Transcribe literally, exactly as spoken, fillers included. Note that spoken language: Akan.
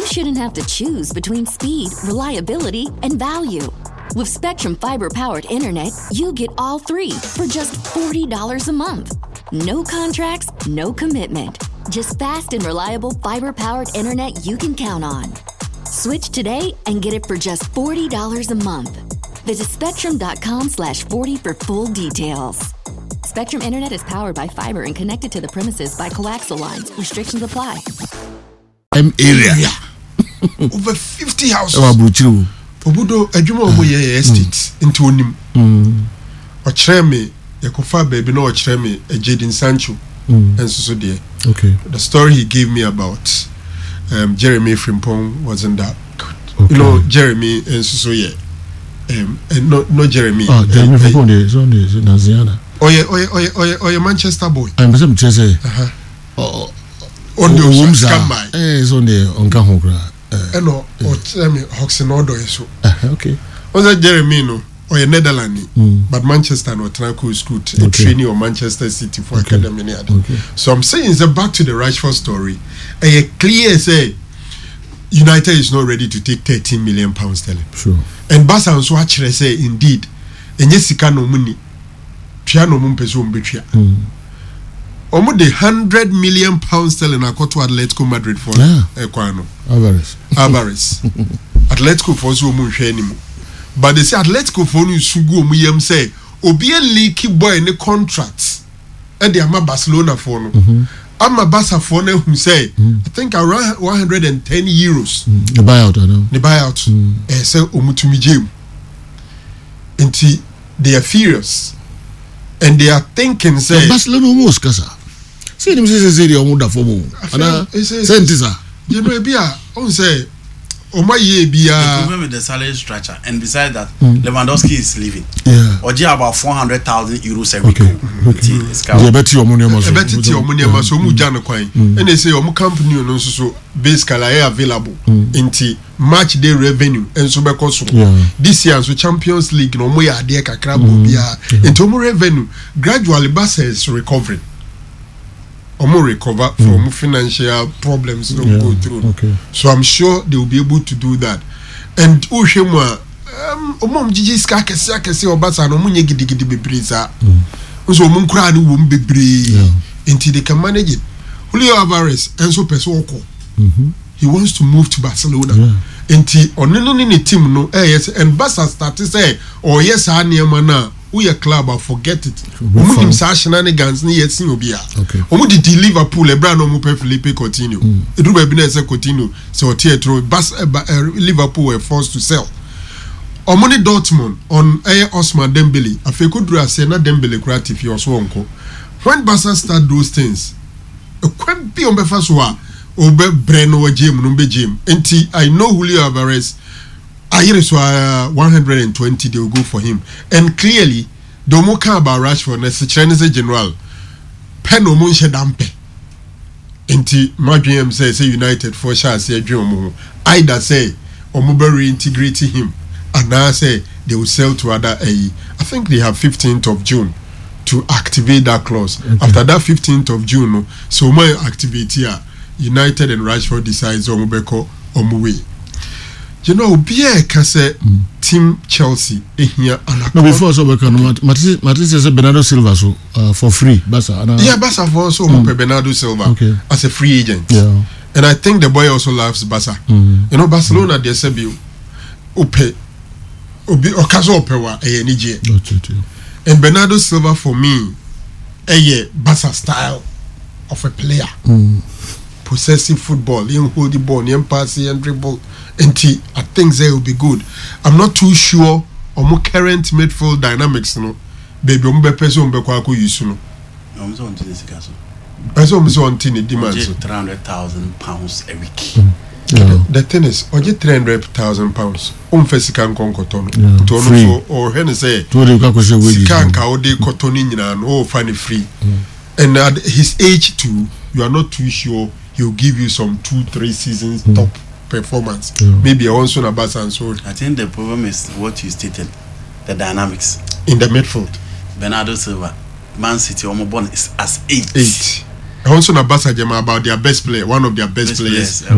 shouldn't have to choose between speed, reliability, and value. With Spectrum Fiber-powered internet, you get all three for just forty dollars a month. No contracts, no commitment. Just fast and reliable fiber-powered internet you can count on. Switch today and get it for just forty dollars a month. Visit spectrum.com slash 40 for full details. Spectrum Internet is powered by fiber and connected to the premises by coaxial lines. Restrictions apply. M area. Over fifty houses. Obudo adwuma omo ye estate into onim. O kire me yakofa baby no o kire me Ejidin Sancho. Enso so there. Okay. The story he gave me about um, Jeremy Frimpong wasn't that good. Okay. You know Jeremy enso so yeah. Um and no no Jeremy. Oh, Jeremy uh, Frimpong is on the Naziana. Oh yeah, oh yeah, oh yeah, oh yeah, oh yeah, Manchester boy. I'm some say. Uh-huh. Oh, on the rooms come by. Eh, it's on the on Kahokra. Eh no, o tell me Hoxton Odo so. Okay. Was that Jeremy no? Oh yeah, Netherlands. But Manchester no Tranquil School a training or Manchester City for okay. academy. Okay. So I'm saying it's back to the Rashford story. A clear say United is not ready to take thirteen million pounds sterling. Sure. And Barca also actually say indeed, and yes, no money. Piano mumpeso mbetria. Omo de hundred million pounds sterling akoto Atletico Madrid for Equano. Alvarez. Alvarez. Atletico for so mu hwe anim. But they say Atletico for no sugu omu yam say obi a leaky boy in the contracts. And they ama Barcelona for no. Ama Barca for no who say I think around one hundred ten euros. The buyout I know. The buyout. Eh say omutumi jam. Enti they are furious. And they are thinking, say, Barcelona almost casa. See them say say they are more for more. Sentisa. You know, be a on say, oh my ye be a. The problem with the salary structure, and besides that, mm. Lewandowski is leaving. Yeah. Or about four hundred thousand euros every okay. Okay. Yeah, bet you money, must bet you money, must so much coin. And they say, oh, my company, no, so basically available into match day revenue and so because this year so Champions League no more idea kakra bobia into more revenue gradually Barca is recovering or more recover from mm. financial problems no yeah. go through okay. So I'm sure they will be able to do that. And Ushemwa um omom jiji ska kese akese Barca no munye gidigidi bebre za so mun kura ni wo bebre until they can manage it. Julio Alvarez and so person oko mhm. He wants to move to Barcelona. Enti onno ni ni team no eh yes and Barca start say oh yes anema na we a club I forget it. Omu nim sa shenanigans ni yes sin obi a. Omu di Liverpool e bra no mu pe Felipe Coutinho. Edu ba bi na say Coutinho say o tietro Liverpool were forced to sell. Omu ni Dortmund on eh Ousmane Dembele afeko dura say na Dembele creative you so onko. When Barca start those things e kwem bi on be fa so a Obe Breno wa Jim numbe Jim. Enti I know Julio Alvarez. I hear so uh, one hundred twenty they will go for him. And clearly, the more can about Rashford as the Chinese general. Pen o mun shedampe. Enti my dream say say United for sure say dream either say or mobile integrating him and now say they will sell to other A. I think they have fifteenth of June to activate that clause. Okay. After that fifteenth of June, so my activate here. United and Rashford decides on Mubeko or Muwe. You know, Bia Kase Team Chelsea here. No, before so we can Matisse says Bernardo Silva so uh, for free. Barca. Yeah, Barca for also mm. Bernardo Silva okay. as a free agent. Yeah. And I think the boy also loves Barca. Mm. You know, Barcelona, mm. they say, Ope, Obi, Okazo Opewa, a N And Bernardo Silva for me, a Barca style of a player. Mm. Possessing football, in hold the ball, in passing and dribble, and T. I think they will be good. I'm not too sure on more current midfield dynamics, no. Baby, I'm be person be kwa ko use no. I'm so on to this castle. Person so on tin demands three hundred thousand pounds a week. Mm. Yeah. The, the thing is, or get three hundred thousand pounds. Um fesikan kon koton. To no or hen say. To dey ka ko se we. Sikan ka o dey koton nyina no funny free. And at his age too, you are not too sure he'll give you some two, three seasons mm. top performance. Yeah. Maybe a one soon about and so. I think the problem is what you stated, the dynamics in the midfield. Bernardo Silva, Man City, Omobon is as eight. Eight. I also about about their best player, one of their best, best players. players.